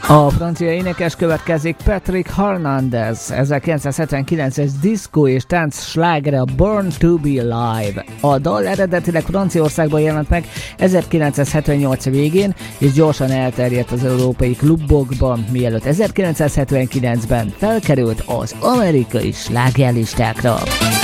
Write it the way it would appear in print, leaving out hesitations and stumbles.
A francia énekes következik, Patrick Hernandez, 1979-es diszkó és tánc slágere, a Born to be Alive. A dal eredetileg Franciaországban jelent meg 1978 végén, és gyorsan elterjedt az európai klubokban, mielőtt 1979-ben felkerült az amerikai slágerlistákra.